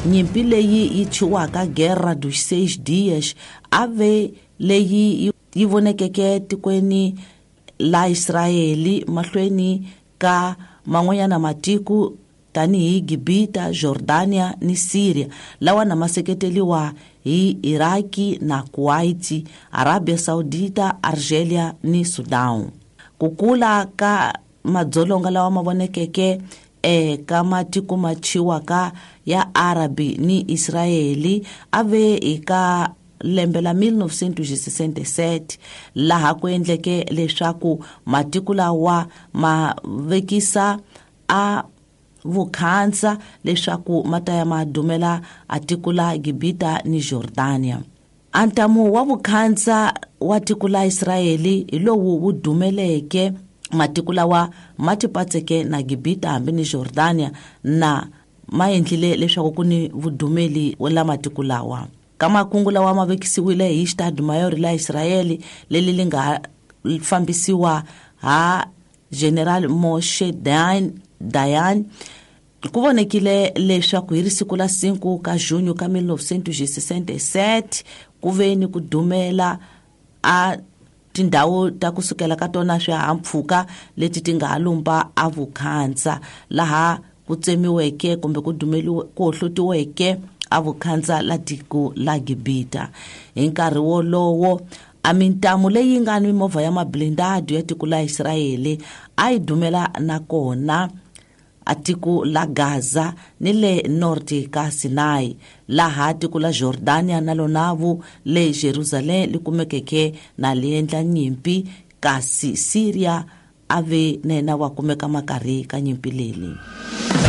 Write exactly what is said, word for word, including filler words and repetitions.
nyimpi leyi yi chiwaka Guerra dos Seis Dias ave leyi yi vonekeke tikweni la Israeli mahlweni ka man'wanyana matiko tanihi Gibita, Jordania ni Syria, lawa na maseketeliwa hi Iraki na Kuwait, Arabia Saudita, Algeria ni Sudan. Kukula ka madzolonga lawa mavonekeke e ka matiko machiwaka ya Arabi ni Israeli ave eka lembe la nineteen sixty-seven, laha ku endleke leswaku matiko lawa ma vekisa a vukhansa leswaku mataya madumela atiko la Gibita ni Jordania. Antamu wa vukhansa wa tiko la Israeli ilowu wu dumeleke matiko lawa matipatseke na Gibita hambi ni Jordania na maendlile leswaku kuni vudumeli wala matiko lawa. Kama kungu lawa mavekisiwile hi Stade Mayor la Israeli leli linga fambisiwa ha General Moshe Dayan Dayan, ku vonekile leswaku hi siku la five ka Junyo ka nineteen sixty-seven ku veni ku dumela a tindhawu ta kusukela ka tona swihahampfhuka leti ti nga lumba a vukhansa, laha ku tsemiweke kumbe ku dumeliwe ku hlotiweke a vukhansa la tiko la Gibita. Hi nkarhi wolowo a mintamu leyi nga ni movha ya mablindado ya tiko la Israeli a yi dumela na kona atiko la Gaza ni le norte ka Sinai, laha tiko la Jordania na lonavu le Jerusalem likumekeke na liendla nyimpi, kasi Syria ave nena wa kumeka makari ka nyimpi leli.